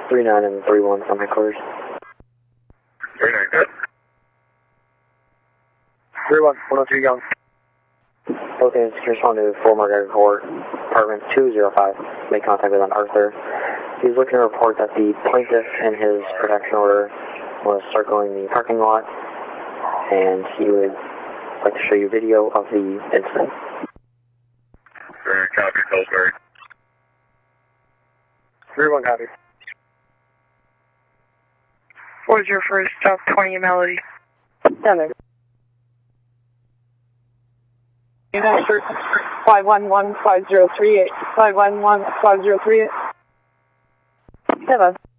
39 and 31 from headquarters. 39, good. 31, 102 Young. Okay, secure respond to Fort McGregor Court, apartment 205. Make contact with Arthur. He's looking to report that the plaintiff in his protection order was circling the parking lot, and he would like to show you video of the incident. Very copy, Pillsbury. 31 copy. What was your first stop, 20 Melody? Down there. 511-5038. 511-5038. 7.